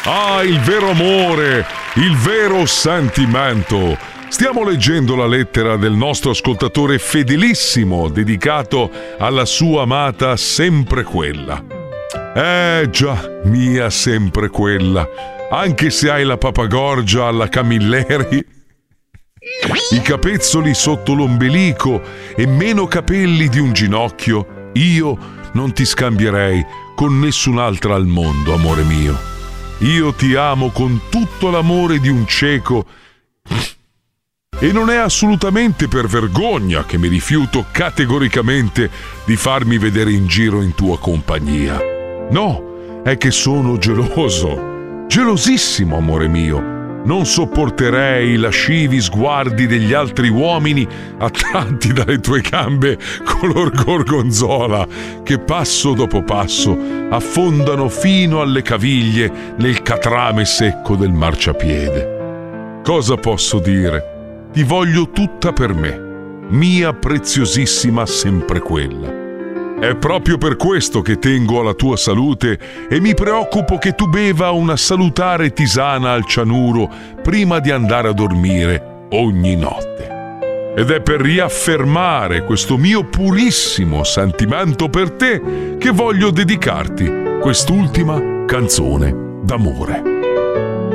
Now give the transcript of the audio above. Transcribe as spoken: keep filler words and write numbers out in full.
Ah, il vero amore, il vero sentimento. Stiamo leggendo la lettera del nostro ascoltatore fedelissimo, dedicato alla sua amata sempre quella. Eh già, mia sempre quella. Anche se hai la papagorgia alla Camilleri, i capezzoli sotto l'ombelico e meno capelli di un ginocchio, io non ti scambierei con nessun'altra al mondo, amore mio. Io ti amo con tutto l'amore di un cieco e non è assolutamente per vergogna che mi rifiuto categoricamente di farmi vedere in giro in tua compagnia. No, è che sono geloso, gelosissimo, amore mio. Non sopporterei i lascivi sguardi degli altri uomini attratti dalle tue gambe color gorgonzola che passo dopo passo affondano fino alle caviglie nel catrame secco del marciapiede. Cosa posso dire? Ti voglio tutta per me, mia preziosissima sempre quella. È proprio per questo che tengo alla tua salute e mi preoccupo che tu beva una salutare tisana al cianuro prima di andare a dormire ogni notte. Ed è per riaffermare questo mio purissimo sentimento per te che voglio dedicarti quest'ultima canzone d'amore.